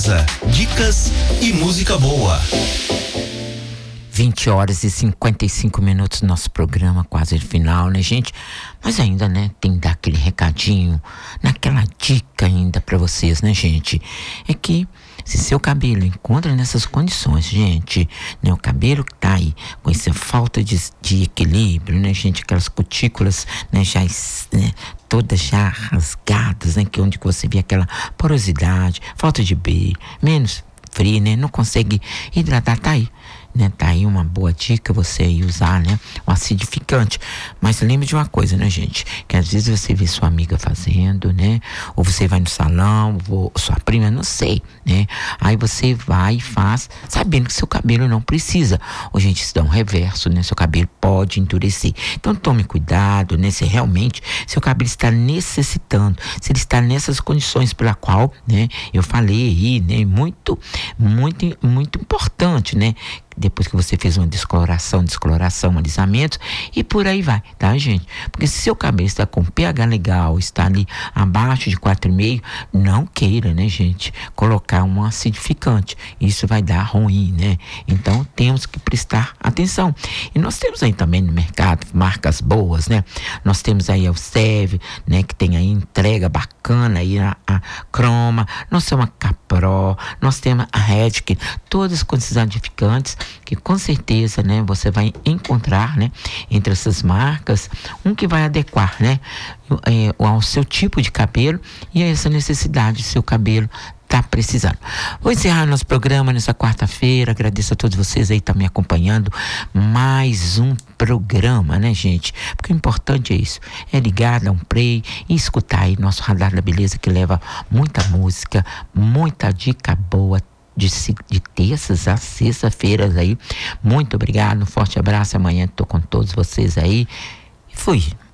Dicas e música boa. 20h55 nosso programa, quase no final, né, gente? Mas ainda, né, tem que dar aquele recadinho, naquela dica ainda pra vocês, né, gente? É que se seu cabelo encontra nessas condições, gente, né, o cabelo que tá aí com essa falta de equilíbrio, né, gente, aquelas cutículas, né, já, né, todas já rasgadas, né, que onde você vê aquela porosidade, falta de brilho, menos frio, né, não consegue hidratar, tá aí. Né, tá aí uma boa dica você ir usar, né, um acidificante. Mas lembre de uma coisa, né, gente, que às vezes você vê sua amiga fazendo, né, ou você vai no salão, ou sua prima, não sei, né, aí você vai e faz, sabendo que seu cabelo não precisa. Ou, gente, isso dá um reverso, né, seu cabelo pode endurecer. Então tome cuidado, né, se realmente seu cabelo está necessitando, se ele está nessas condições pela qual, né, eu falei aí, né, muito importante, né, depois que você fez uma descoloração, alisamento e por aí vai, tá, gente? Porque se seu cabelo está com pH legal, está ali abaixo de 4,5, não queira, né, gente, colocar um acidificante. Isso vai dar ruim, né? Então temos que prestar atenção. E nós temos aí também no mercado marcas boas, né? Nós temos aí a Elseve, né, que tem aí entrega bacana aí a Croma, nós temos a Capro, nós temos a Redic, todas com esses acidificantes que com certeza, né, você vai encontrar, né, entre essas marcas, um que vai adequar, né, ao seu tipo de cabelo e a essa necessidade do seu cabelo tá precisando. Vou encerrar nosso programa nessa quarta-feira. Agradeço a todos vocês aí que estão me acompanhando. Mais um programa, né, gente? Porque o importante é isso, é ligar, dar um play e escutar aí nosso Radar da Beleza, que leva muita música, muita dica boa, de terças a sexta-feiras aí. Muito obrigado, um forte abraço. Amanhã estou com todos vocês aí. E fui.